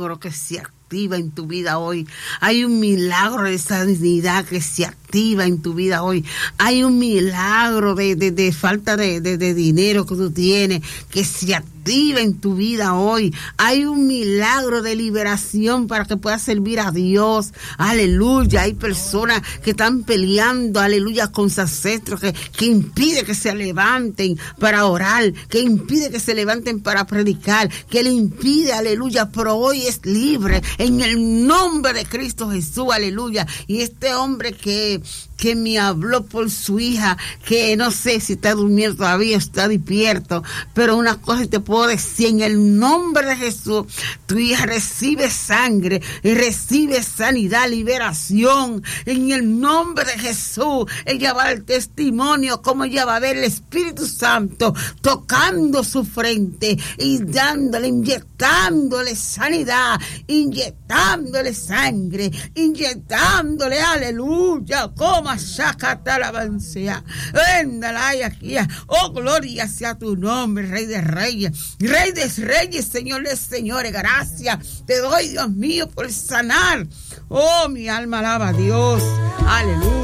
milagro que se activa en tu vida hoy. Hay un milagro de sanidad que se activa en tu vida hoy. Hay un milagro de falta de dinero que tú tienes que se activa en tu vida hoy. Hay un milagro de liberación para que puedas servir a Dios. Aleluya. Hay personas que están peleando, aleluya, con sus ancestros que impide que se levanten para orar, que impide que se levanten para predicar, que le impide, aleluya, pero hoy es libre en el nombre de Cristo Jesús, aleluya. Y este hombre que me habló por su hija, que no sé si está durmiendo todavía, está despierto, pero una cosa te puedo decir, en el nombre de Jesús, tu hija recibe sangre y recibe sanidad, liberación, en el nombre de Jesús. Ella va al testimonio, como ella va a ver el Espíritu Santo tocando su frente y dándole, inyectándole sanidad, inyectándole sangre, inyectándole, aleluya, como Shakata la avancea. Oh, gloria sea tu nombre, Rey de Reyes, Señor de Señores. Gracias te doy, Dios mío, por sanar. Oh, mi alma alaba a Dios. Aleluya.